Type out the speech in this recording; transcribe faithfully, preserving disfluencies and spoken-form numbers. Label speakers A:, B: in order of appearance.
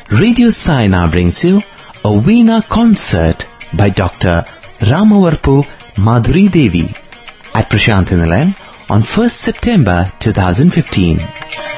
A: Radio Sai now brings you a Veena concert by Doctor Ramavarpu Madhuri Devi at Prashantinilayam on first September twenty fifteen.